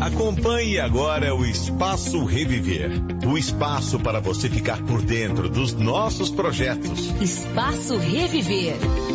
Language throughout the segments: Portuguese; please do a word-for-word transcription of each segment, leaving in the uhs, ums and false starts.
Acompanhe agora o Espaço Reviver. O espaço para você ficar por dentro dos nossos projetos. Espaço Reviver.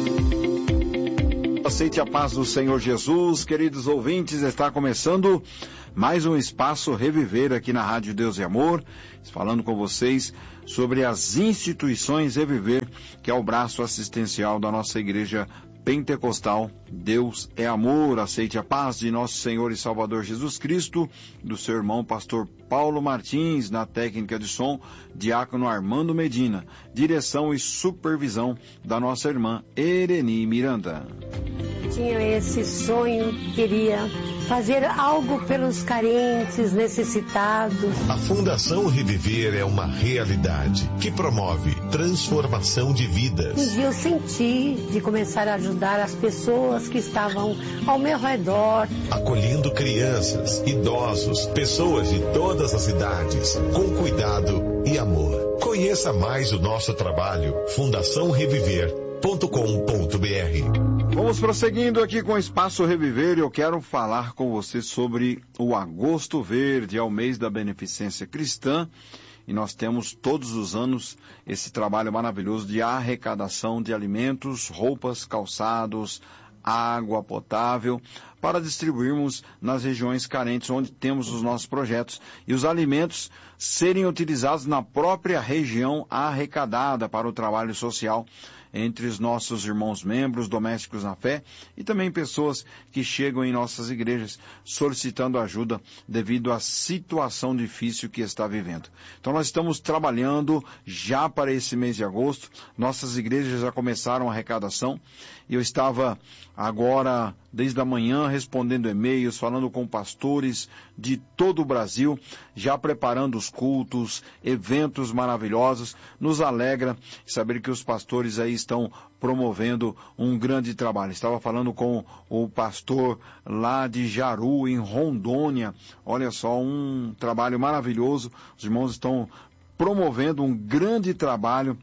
Aceite a paz do Senhor Jesus, queridos ouvintes, está começando mais um Espaço Reviver aqui na Rádio Deus e Amor, falando com vocês sobre as instituições Reviver, que é o braço assistencial da nossa igreja pentecostal. Deus é amor. Aceite a paz de nosso Senhor e Salvador Jesus Cristo, do seu irmão pastor Paulo Martins, na técnica de som, diácono Armando Medina, direção e supervisão da nossa irmã Ereni Miranda. Tinha esse sonho, queria fazer algo pelos carentes, necessitados. A Fundação Reviver é uma realidade que promove transformação de vidas. Um dia eu senti de começar a ajudar as pessoas que estavam ao meu redor. Acolhendo crianças, idosos, pessoas de todas as idades, com cuidado e amor. Conheça mais o nosso trabalho, fundação reviver ponto com ponto b r. Vamos prosseguindo aqui com o Espaço Reviver e eu quero falar com você sobre o Agosto Verde, é o mês da beneficência cristã e nós temos todos os anos esse trabalho maravilhoso de arrecadação de alimentos, roupas, calçados, água potável, para distribuirmos nas regiões carentes onde temos os nossos projetos e os alimentos serem utilizados na própria região arrecadada para o trabalho social entre os nossos irmãos membros, domésticos na fé e também pessoas que chegam em nossas igrejas solicitando ajuda devido à situação difícil que está vivendo. Então nós estamos trabalhando já para esse mês de agosto, nossas igrejas já começaram a arrecadação e eu estava agora desde a manhã respondendo e-mails, falando com pastores de todo o Brasil, já preparando os cultos, eventos maravilhosos. Nos alegra saber que os pastores aí estão promovendo um grande trabalho. Estava falando com o pastor lá de Jaru, em Rondônia. Olha só, um trabalho maravilhoso. Os irmãos estão promovendo um grande trabalho,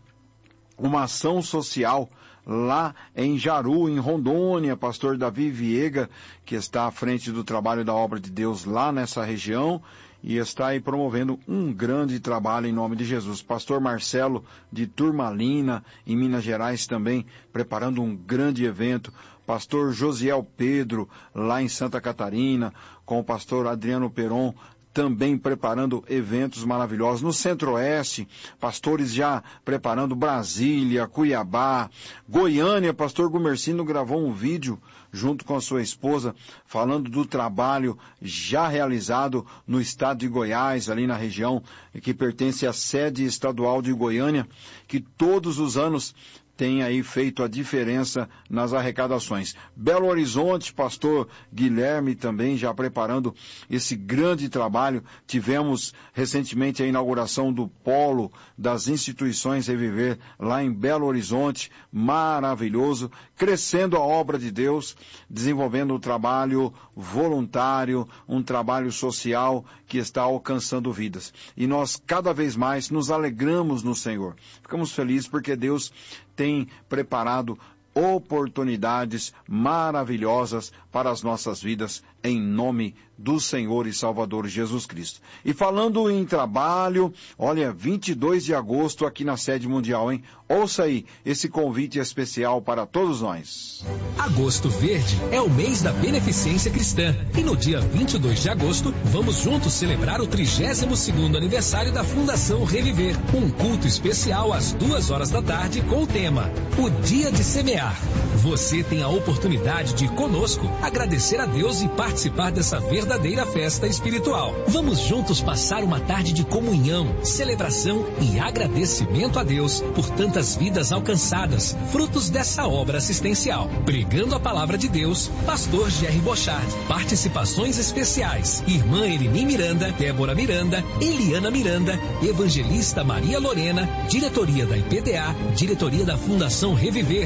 uma ação social lá em Jaru, em Rondônia. Pastor Davi Viega, que está à frente do trabalho da obra de Deus lá nessa região e está aí promovendo um grande trabalho em nome de Jesus. Pastor Marcelo de Turmalina, em Minas Gerais, também preparando um grande evento. Pastor Josiel Pedro, lá em Santa Catarina, com o pastor Adriano Peron, também preparando eventos maravilhosos. No Centro-Oeste, pastores já preparando Brasília, Cuiabá, Goiânia. Pastor Gumercino gravou um vídeo junto com a sua esposa falando do trabalho já realizado no estado de Goiás, ali na região que pertence à sede estadual de Goiânia, que todos os anos tem aí feito a diferença nas arrecadações. Belo Horizonte, pastor Guilherme também já preparando esse grande trabalho. Tivemos recentemente a inauguração do polo das instituições Reviver lá em Belo Horizonte, maravilhoso, crescendo a obra de Deus, desenvolvendo um trabalho voluntário, um trabalho social que está alcançando vidas. E nós cada vez mais nos alegramos no Senhor. Ficamos felizes porque Deus tem preparado oportunidades maravilhosas para as nossas vidas, em nome do Senhor e Salvador Jesus Cristo. E falando em trabalho, olha, vinte e dois de agosto aqui na sede mundial, hein? Ouça aí esse convite especial para todos nós. Agosto Verde é o mês da beneficência cristã e no dia vinte e dois de agosto vamos juntos celebrar o trigésimo segundo aniversário da Fundação Reviver. Um culto especial às duas horas da tarde com o tema O Dia de Semear. Você tem a oportunidade de conosco agradecer a Deus e participar dessa verdadeira festa espiritual. Vamos juntos passar uma tarde de comunhão, celebração e agradecimento a Deus por tantas vidas alcançadas, frutos dessa obra assistencial. Pregando a palavra de Deus, pastor Jerry Bochard. Participações especiais: irmã Ereni Miranda, Débora Miranda, Eliana Miranda, evangelista Maria Lorena, diretoria da I P D A, diretoria da Fundação Reviver, campanha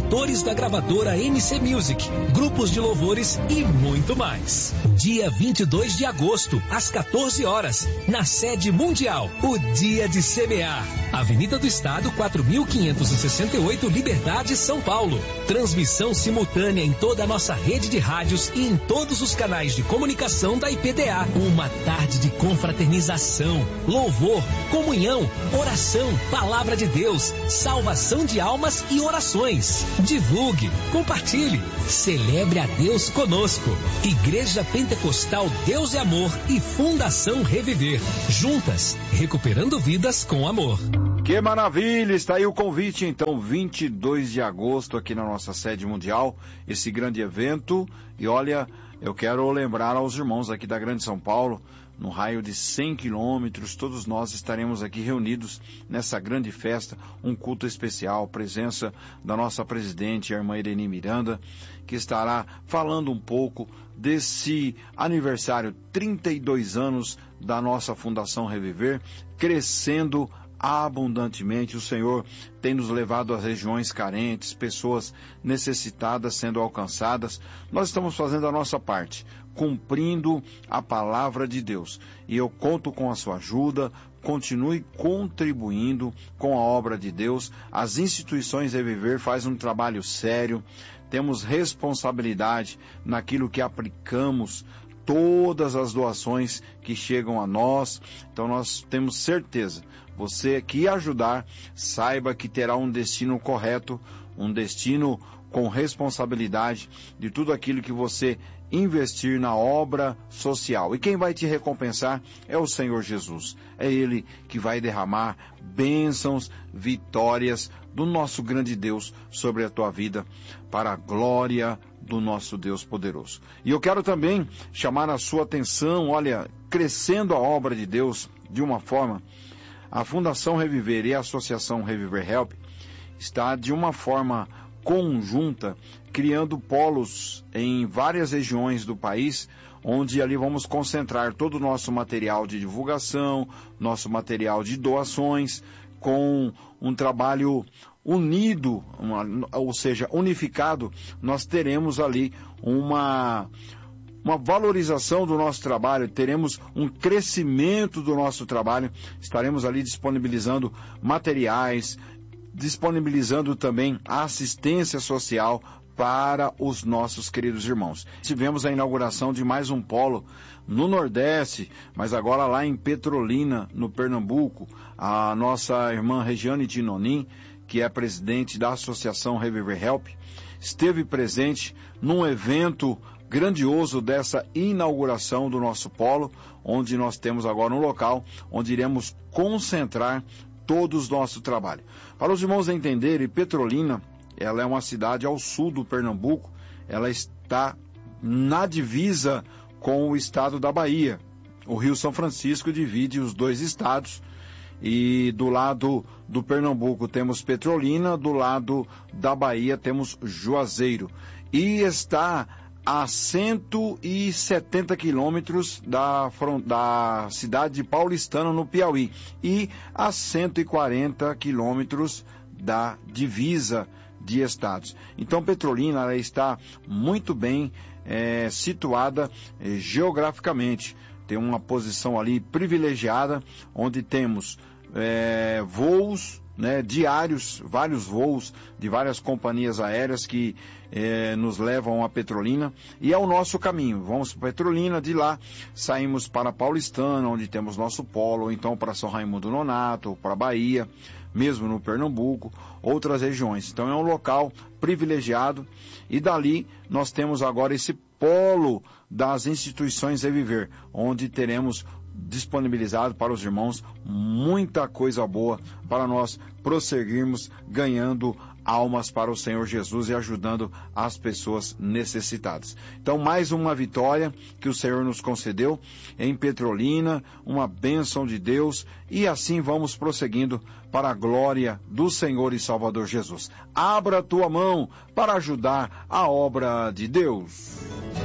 cantores da gravadora M C Music, grupos de louvores e muito mais. Dia vinte e dois de agosto, às quatorze horas, na sede mundial, o Dia de Semear. Avenida do Estado, quatro mil quinhentos e sessenta e oito, Liberdade, São Paulo. Transmissão simultânea em toda a nossa rede de rádios e em todos os canais de comunicação da I P D A. Uma tarde de confraternização, louvor, comunhão, oração, palavra de Deus, salvação de almas e orações. Divulgue, compartilhe, celebre a Deus conosco. Igreja Pentecostal Deus é Amor e Fundação Reviver. Juntas, recuperando vidas com amor. Que maravilha! Está aí o convite, então, vinte e dois de agosto, aqui na nossa sede mundial, esse grande evento. E olha, eu quero lembrar aos irmãos aqui da Grande São Paulo, no raio de cem quilômetros, todos nós estaremos aqui reunidos nessa grande festa, um culto especial, presença da nossa presidente, a irmã Irene Miranda, que estará falando um pouco desse aniversário, trinta e dois anos da nossa Fundação Reviver, crescendo abundantemente. O Senhor tem nos levado às regiões carentes, pessoas necessitadas sendo alcançadas. Nós estamos fazendo a nossa parte, cumprindo a palavra de Deus. E eu conto com a sua ajuda. Continue contribuindo com a obra de Deus. As instituições Reviver fazem um trabalho sério. Temos responsabilidade naquilo que aplicamos, todas as doações que chegam a nós. Então nós temos certeza, você que ajudar, saiba que terá um destino correto, um destino com responsabilidade de tudo aquilo que você investir na obra social. E quem vai te recompensar é o Senhor Jesus. É Ele que vai derramar bênçãos, vitórias do nosso grande Deus sobre a tua vida, para a glória do nosso Deus poderoso. E eu quero também chamar a sua atenção, olha, crescendo a obra de Deus de uma forma, a Fundação Reviver e a Associação Reviver Help está de uma forma conjunta, criando polos em várias regiões do país, onde ali vamos concentrar todo o nosso material de divulgação, nosso material de doações, com um trabalho unido, uma, ou seja, unificado. Nós teremos ali uma, uma valorização do nosso trabalho, teremos um crescimento do nosso trabalho, estaremos ali disponibilizando materiais, disponibilizando também a assistência social para os nossos queridos irmãos. Tivemos a inauguração de mais um polo no Nordeste, mas agora lá em Petrolina, no Pernambuco. A nossa irmã Regiane Dinonin, que é presidente da Associação Reviver Help, esteve presente num evento grandioso dessa inauguração do nosso polo, onde nós temos agora um local onde iremos concentrar todo o nosso trabalho. Para os irmãos entenderem, Petrolina, ela é uma cidade ao sul do Pernambuco, ela está na divisa com o estado da Bahia. O Rio São Francisco divide os dois estados, e do lado do Pernambuco temos Petrolina, do lado da Bahia temos Juazeiro. E está a cento e setenta quilômetros da, da cidade de Paulistana, no Piauí, e a cento e quarenta quilômetros da divisa de estados. Então Petrolina, ela está muito bem é, situada é, geograficamente, tem uma posição ali privilegiada, onde temos é, voos, né, diários, vários voos de várias companhias aéreas que eh, nos levam a Petrolina, e é o nosso caminho. Vamos para Petrolina, de lá saímos para Paulistana, onde temos nosso polo, ou então para São Raimundo Nonato, para Bahia, mesmo no Pernambuco, outras regiões. Então é um local privilegiado, e dali nós temos agora esse polo das instituições Reviver, onde teremos disponibilizado para os irmãos muita coisa boa para nós prosseguirmos ganhando almas para o Senhor Jesus e ajudando as pessoas necessitadas. Então, mais uma vitória que o Senhor nos concedeu em Petrolina, uma bênção de Deus, e assim vamos prosseguindo para a glória do Senhor e Salvador Jesus. Abra a tua mão para ajudar a obra de Deus.